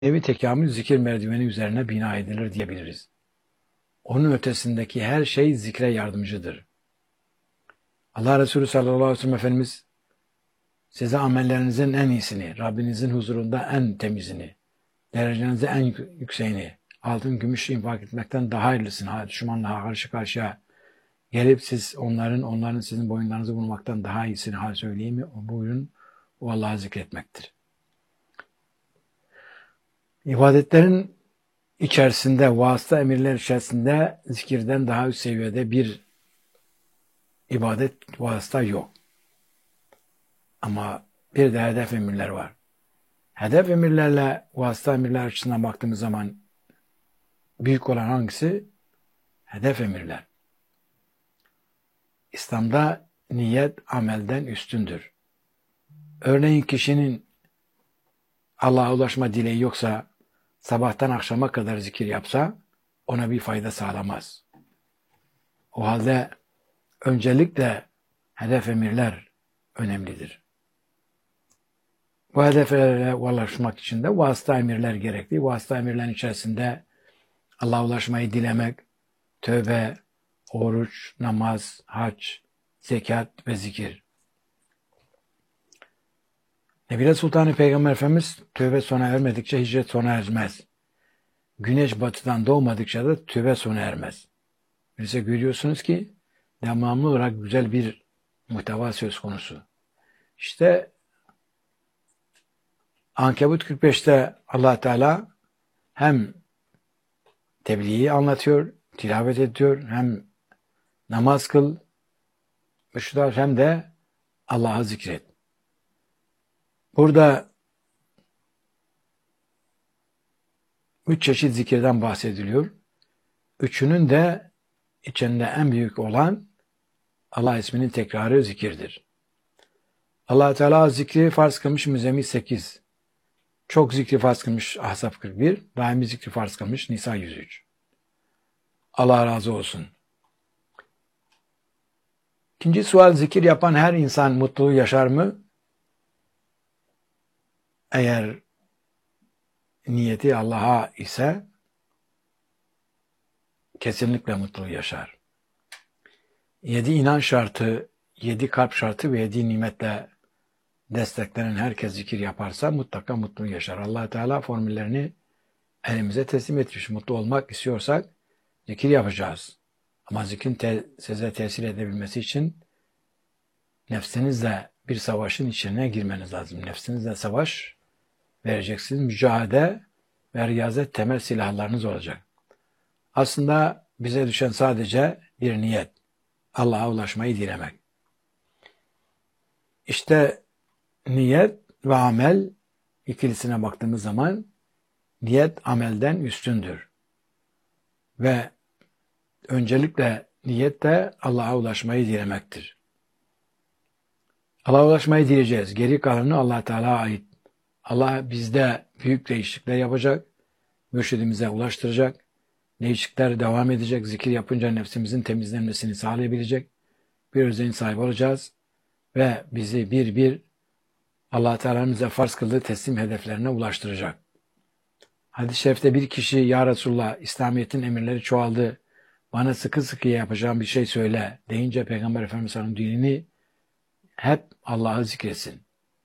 nevi tekamül zikir merdiveni üzerine bina edilir diyebiliriz. Onun ötesindeki her şey zikre yardımcıdır. Allah Resulü sallallahu aleyhi ve sellem Efendimiz size amellerinizin en iyisini, Rabbinizin huzurunda en temizini, derecenizde en yükseğini, altın gümüş infak etmekten daha hayırlısını, düşmanla karşı karşıya gelip siz onların sizin boyunlarınızı bulmaktan daha iyisini hal söyleyeyim mi? Buyurun, o Allah'ı zikretmektir. İbadetlerin içerisinde, vasıta emirler içerisinde zikirden daha üst seviyede bir ibadet vasıta yok. Ama bir de hedef emirler var. Hedef emirlerle vasıta emirler açısından baktığımız zaman büyük olan hangisi? Hedef emirler. İslam'da niyet amelden üstündür. Örneğin kişinin Allah'a ulaşma dileği yoksa sabahtan akşama kadar zikir yapsa ona bir fayda sağlamaz. O halde öncelikle hedef emirler önemlidir. Bu hedeflere ulaşmak için de vasıta emirler gerekli. Vasıta emirlerin içerisinde Allah'a ulaşmayı dilemek, tövbe, oruç, namaz, hac, zekat ve zikir. Nebile Sultanı Peygamber Efendimiz tövbe sona ermedikçe hicret sona ermez. Güneş batıdan doğmadıkça da tövbe sona ermez. Öyleyse görüyorsunuz ki devamlı olarak güzel bir muhteva söz konusu. İşte Ankebut 45'te Allah Teala hem tebliği anlatıyor, tilavet ediyor, hem namaz kıl, hem de Allah'ı zikret. Burada 3 çeşit zikirden bahsediliyor. Üçünün de içinde en büyük olan Allah isminin tekrarı zikirdir. Allah Teala zikri farz kılmış Müzzemmil 8. Çok zikri farz kılmış Ahzab 41. Daimi zikri farz kılmış Nisa 103. Allah razı olsun. İkinci sual, zikir yapan her insan mutluluğu yaşar mı? Eğer niyeti Allah'a ise kesinlikle mutluluğu yaşar. 7 inanç şartı, 7 kalp şartı ve 7 nimetle desteklenen herkes zikir yaparsa mutlaka mutluluğu yaşar. Allah Teala formüllerini elimize teslim etmiş. Mutlu olmak istiyorsak zikir yapacağız. Ama zikrin size tesir edebilmesi için nefsinizle bir savaşın içine girmeniz lazım. Nefsinizle savaş vereceksiniz. Mücadele ve riyazet temel silahlarınız olacak. Aslında bize düşen sadece bir niyet. Allah'a ulaşmayı dilemek. İşte niyet ve amel ikilisine baktığımız zaman niyet amelden üstündür. Ve öncelikle niyet de Allah'a ulaşmayı dilemektir. Allah'a ulaşmayı dileyeceğiz. Geri kalanı Allah Teala'ya ait. Allah bizde büyük değişiklikler yapacak. Mürşidimize ulaştıracak. Değişiklikler devam edecek. Zikir yapınca nefsimizin temizlenmesini sağlayabilecek bir özelliğin sahibi olacağız. Ve bizi bir bir Allah Teala'nın bize farz kıldığı teslim hedeflerine ulaştıracak. Hadis-i şerifte bir kişi, ya Resulullah, İslamiyet'in emirleri çoğaldı, bana sıkı sıkıya yapacağım bir şey söyle deyince Peygamber Efendimiz'in dilini hep Allah'ı zikretsin.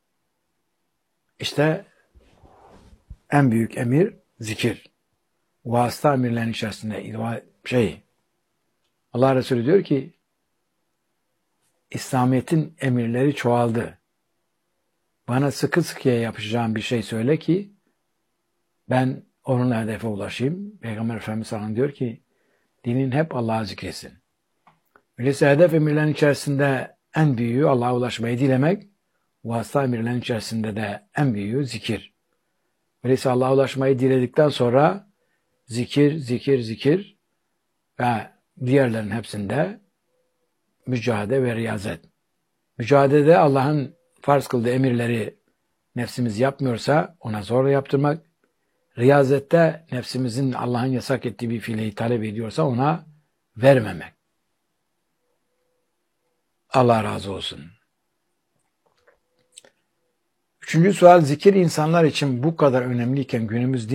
İşte en büyük emir zikir. Vasıta emirlerin içerisinde Allah Resulü diyor ki İslamiyet'in emirleri çoğaldı. Bana sıkı sıkıya yapacağım bir şey söyle ki ben onunla hedefe ulaşayım. Peygamber Efendimiz diyor ki dinin hep Allah'ı zikretsin. Öyleyse hedef emirlerin içerisinde en büyüğü Allah'a ulaşmayı dilemek, vasıta emirlerin içerisinde de en büyüğü zikir. Öyleyse Allah'a ulaşmayı diledikten sonra zikir ve diğerlerin hepsinde mücadele ve riyazet. Mücadelede Allah'ın farz kıldığı emirleri nefsimiz yapmıyorsa ona zorla yaptırmak, riyazette nefsimizin Allah'ın yasak ettiği bir fiili talep ediyorsa ona vermemek. Allah razı olsun. Üçüncü sual, zikir insanlar için bu kadar önemliyken günümüz